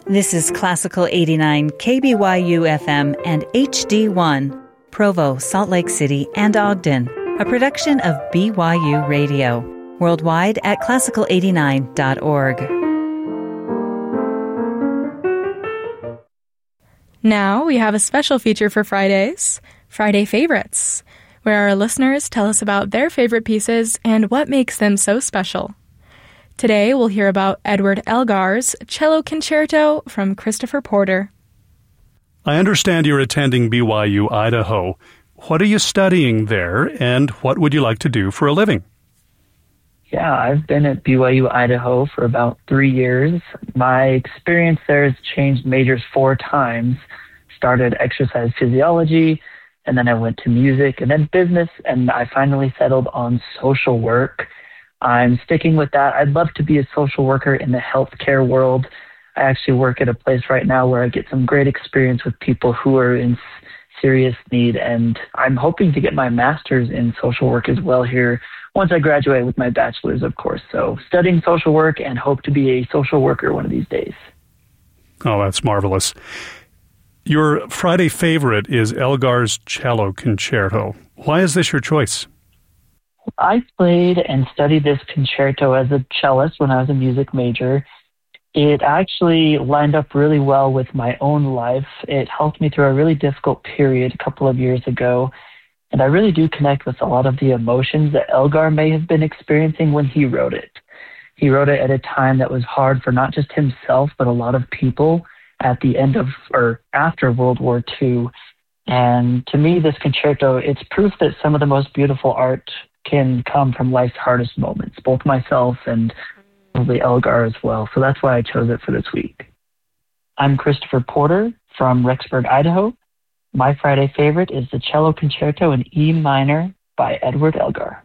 This is Classical 89 KBYU FM and HD1, Provo, Salt Lake City, and Ogden, a production of BYU Radio, worldwide at classical89.org. Now we have a special feature for Fridays, Friday Favorites, where our listeners tell us about their favorite pieces and what makes them so special. Today we'll hear about Edward Elgar's Cello Concerto from Christopher Porter. I understand you're attending BYU Idaho. What are you studying there, and what would you like to do for a living? Yeah, I've been at BYU Idaho for about 3 years. My experience there has changed majors 4 times. Started exercise physiology, and then I went to music, and then business, and I finally settled on social work. I'm sticking with that. I'd love to be a social worker in the healthcare world. I actually work at a place right now where I get some great experience with people who are in serious need, and I'm hoping to get my master's in social work as well here once I graduate with my bachelor's, of course. So studying social work and hope to be a social worker one of these days. Oh, that's marvelous. Your Friday favorite is Elgar's Cello Concerto. Why is this your choice? I played and studied this concerto as a cellist when I was a music major. It actually lined up really well with my own life. It helped me through a really difficult period a couple of years ago, and I really do connect with a lot of the emotions that Elgar may have been experiencing when he wrote it. He wrote it at a time that was hard for not just himself, but a lot of people at the end of or after World War II. And to me, this concerto, it's proof that some of the most beautiful art can come from life's hardest moments, both myself and probably Elgar as well. So that's why I chose it for this week. I'm Christopher Porter from Rexburg, Idaho. My Friday favorite is the Cello Concerto in E minor by Edward Elgar.